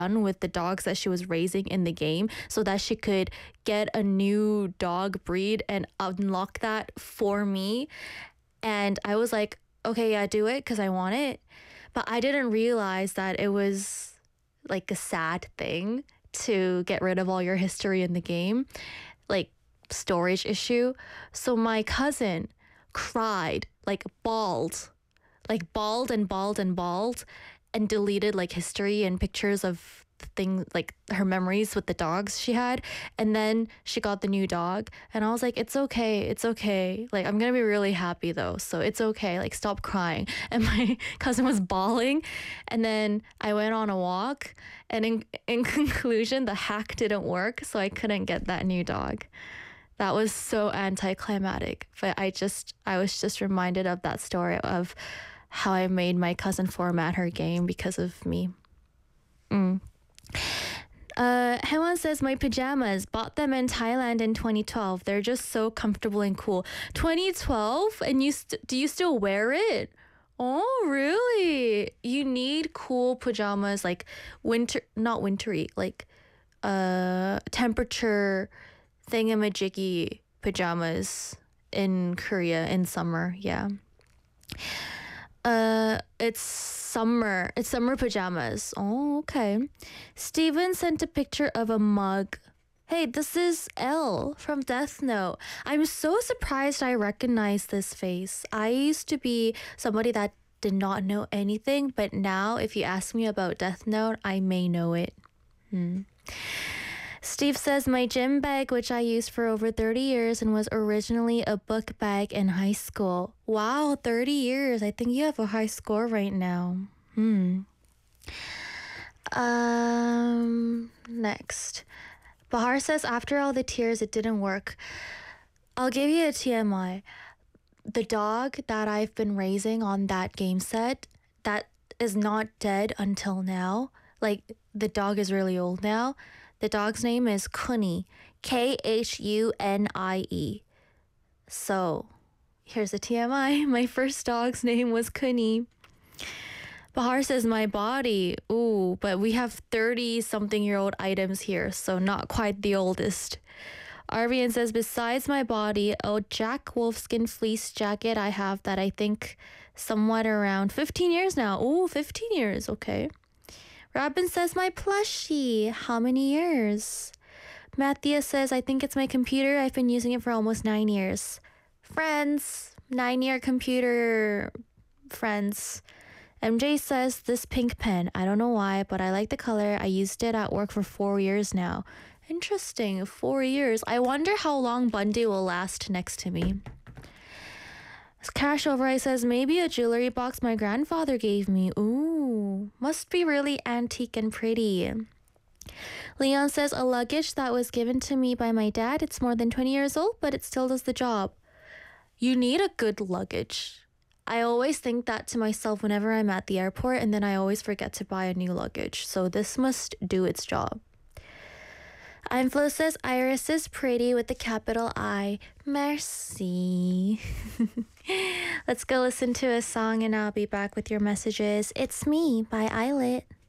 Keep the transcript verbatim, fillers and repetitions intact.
done with the dogs that she was raising in the game so that she could get a new dog breed and unlock that for me. And I was like, okay, yeah, do it because I want it. But I didn't realize that it was like a sad thing to get rid of all your history in the game, like storage issue. So my cousin cried, like bawled, like bawled and bawled and bawled and deleted like history and pictures of the thing, like her memories with the dogs she had. And then she got the new dog and I was like, it's okay, it's okay. Like, I'm gonna be really happy though, so it's okay, like stop crying. And my cousin was bawling. And then I went on a walk and in, in conclusion, the hack didn't work, so I couldn't get that new dog. That was so anticlimactic. But I just, I was just reminded of that story of how I made my cousin format her game because of me. Mm. Uh, Hewan says, my pajamas, bought them in Thailand in twenty twelve. They're just so comfortable and cool. twenty twelve? And you st- do you still wear it? Oh, really? You need cool pajamas, like winter, not wintry, like uh, temperature thingamajiggy pajamas in Korea in summer. Yeah. Uh, it's summer. It's summer pajamas. Oh, okay. Steven sent a picture of a mug. Hey, this is Elle from Death Note. I'm so surprised I recognize this face. I used to be somebody that did not know anything, but now if you ask me about Death Note, I may know it. Hmm. Steve says, my gym bag, which I used for over thirty years and was originally a book bag in high school. Wow, thirty years. I think you have a high score right now. Hmm. Um, next. Bahar says, after all the tears, it didn't work. I'll give you a T M I. The dog that I've been raising on that game set, that is not dead until now. Like, the dog is really old now. The dog's name is Khunie, K H U N I E. So, here's a T M I. My first dog's name was Khunie. Bahar says, my body. Ooh, but we have thirty-something-year-old items here, so not quite the oldest. Arvian says, besides my body, a Jack Wolfskin fleece jacket I have that I think somewhat around fifteen years now. Ooh, fifteen years, okay. Robin says, my plushie. How many years? Matthias says, I think it's my computer. I've been using it for almost nine years. Friends. Nine-year computer friends. M J says, this pink pen. I don't know why, but I like the color. I used it at work for four years now. Interesting. Four years. I wonder how long Bundy will last next to me. Cash Override says, maybe a jewelry box my grandfather gave me. Ooh, must be really antique and pretty. Leon says, a luggage that was given to me by my dad. It's more than twenty years old, but it still does the job. You need a good luggage. I always think that to myself whenever I'm at the airport, and then I always forget to buy a new luggage. So this must do its job. I'm Flo says, Iris is pretty with the capital I. Merci. Let's go listen to a song and I'll be back with your messages. It's Me by Eyelet.